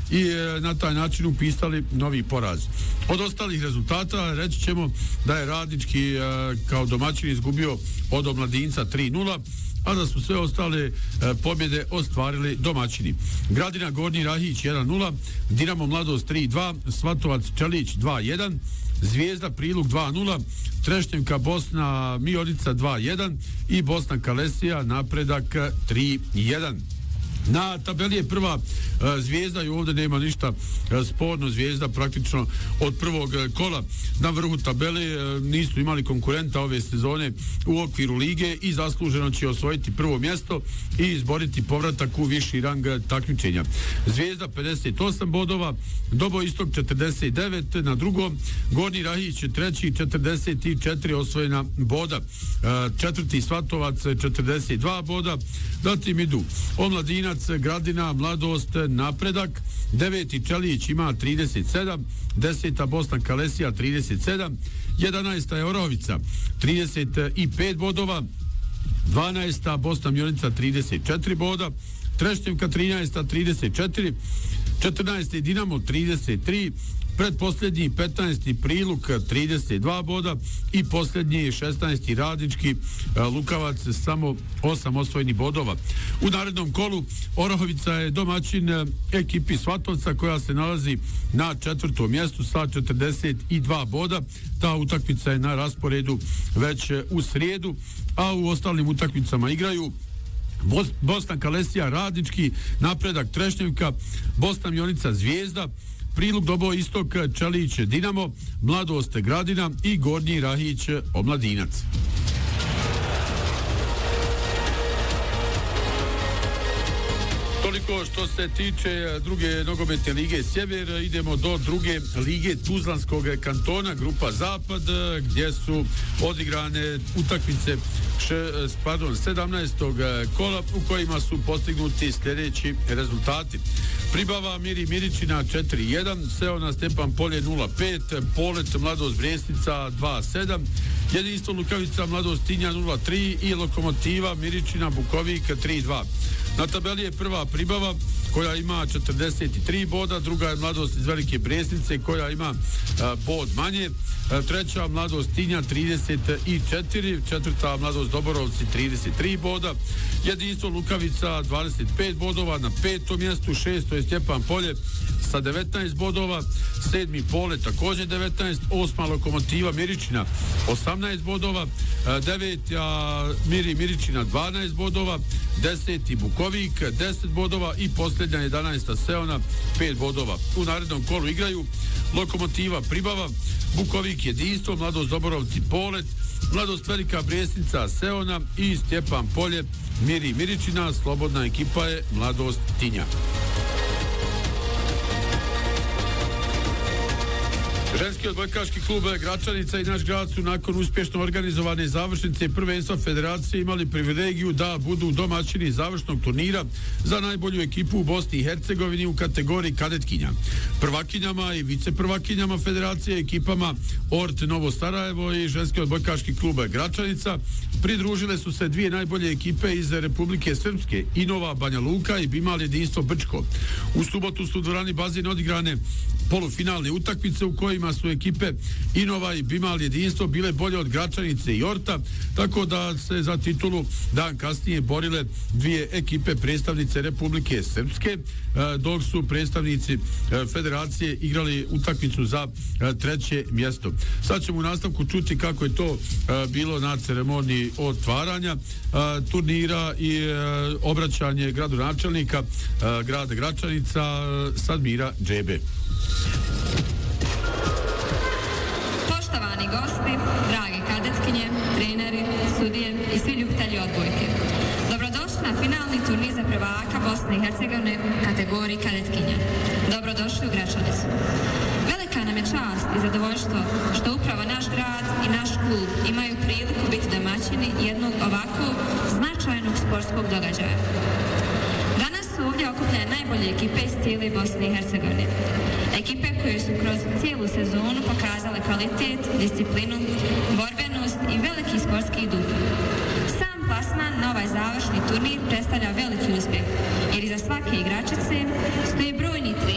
i na taj način upisali novi poraz. Od ostalih rezultata reći ćemo da je Radnički kao domaćin izgubio od Omladinca 3-0, a da su sve ostale pobjede ostvarili domaćini. Gradina Gornji Rahić 1-0, Dinamo Mladost 3-2, Svatovac Čelić 2-1, Zvijezda Priluk 2-0, Trešnjevka Bosna Miorica 2-1 i Bosna Kalesija Napredak 3-1. Na tabeli je prva Zvijezda i ovdje nema ništa sporno. Zvijezda praktično od prvog kola na vrhu tabele, nisu imali konkurenta ove sezone u okviru lige i zasluženo će osvojiti prvo mjesto i izboriti povratak u viši rang takmičenja. Zvijezda 58 bodova, Doboj Istok 49 na drugom, Gornji Rahić treći 44 osvojena boda, četvrti Svatovac 42 boda, zatim idu Omladinac, Gradina, Mladost, Napredak, deveti Čelić ima 37, 10. Bosna Kalesija 37, 11. je Orahovica 35 bodova, 12. Bosna Mionica 34 boda, Trešnjevka 13. 34, 14. Dinamo 33, predposljednji 15. Priluk 32 boda i posljednji 16. Radnički Lukavac samo 8 osvojenih bodova. U narednom kolu Orahovica je domaćin ekipi Svatovca koja se nalazi na 4. mjestu sa 42 boda. Ta utakmica je na rasporedu već u srijedu, a u ostalim utakmicama igraju Bosna Kalesija Radnički, Napredak Trešnjevka, Bosna Mionica Zvijezda, Priluk Doboj Istok Čelić Dinamo, Mladost Gradina i Gornji Rahić Omladinac. Toliko što se tiče druge nogometne lige Sjever. Idemo do druge lige Tuzlanskog kantona, grupa Zapad, gdje su odigrane utakmice 17. kola u kojima su postignuti sljedeći rezultati. Pribava Miri Miričina 4-1, Seona Stepan Polje 0-5, Polet Mladost Bresnica 2-7, Jedinstvo Lukavica Mladost Tinja 0-3 i Lokomotiva Miričina Bukovik 3-2. Na tabeli je prva Pribava koja ima 43 boda, druga je Mladost iz Velike Bresnice koja ima bod manje, treća Mladost Tinja 34, četvrta Mladost Doborovci 33 boda, Jedinstvo Lukavica 25 bodova na 5. mjestu, 6. je Stjepan Polje sa 19 bodova, 7. Pole također 19, 8. Lokomotiva Miričina 18 bodova, 9. Miri Miričina 12 bodova, 10. Bukovik 10 bodova i posljednja 11. Seona 5 bodova. U narednom kolu igraju Lokomotiva Pribava, Bukovik Jedinstvo, Mladost Doborovci Polet, Mladost Velika Bresnica Seona i Stjepan Polje Miri Miričina. Slobodna ekipa je Mladost Tinja. Ženski odbojkaški klub Gračanica i naš grad su nakon uspješno organizovane završnice prvenstva federacije imali privilegiju da budu domaćini završnog turnira za najbolju ekipu u Bosni i Hercegovini u kategoriji kadetkinja. Prvakinjama i viceprvakinjama federacije, ekipama Ort Novo Sarajevo i ženski odbojkaški klub Gračanica pridružile su se dvije najbolje ekipe iz Republike Srpske, Inova Banja Luka i Bimal Jedinstvo Brčko. U subotu su u dvorani Bazin odigrane polufinalne utakmice u kojima su ekipe Inova i Bimal Jedinstvo bile bolje od Gračanice i Orta, tako da se za titulu dan kasnije borile dvije ekipe predstavnice Republike Srpske, dok su predstavnici federacije igrali utakmicu za treće mjesto. Sad ćemo u nastavku čuti kako je to bilo na ceremoniji otvaranja turnira i obraćanje gradonačelnika grada Gračanica Sadmira Džebe. Poštovani gosti, drage kadetkinje, treneri, sudije i svi ljubitelji odbojke. Dobrodošli na finalni turnir za prvaka Bosne i Hercegovine u kategoriji kadetkinja. Dobrodošli u Gračanicu. Velika nam je čast i zadovoljstvo što upravo naš grad i naš klub imaju priliku biti domaćini jednog ovakvog značajnog sportskog događaja. Danas su ovdje okupljene najbolje ekipe iz cijele Bosne i Hercegovine. Ekipe koje su kroz cijelu sezonu pokazale kvalitet, disciplinu, borbenost i veliki sportski duh. Sam plasman na ovaj završni turnir predstavlja veliki uspjeh, jer iza svake igračice stoji brojni treneri